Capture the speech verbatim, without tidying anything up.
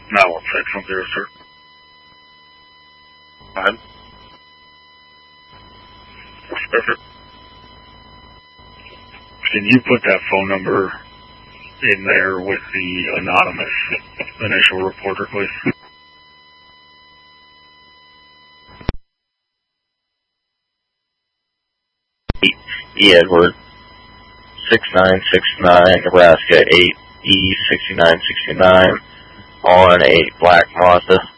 nine one six one zero, sir. Go ahead. Perfect. Can you put that phone number in there with the anonymous initial reporter, please? E. Edward, six nine six nine, Nebraska, eight E sixty-nine sixty-nine, on a black Mazda.